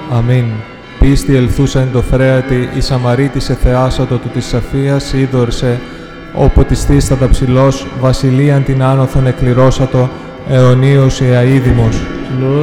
Αμήν. Πίστη ελθούσαν το φρέατη, η Σαμαρίτης εθεάσατο του της Σαφίας είδωρσε, όπου της θύστατα ψηλός, βασιλείαν την άνωθον εκληρώσατο, αιωνίως η αίδημος.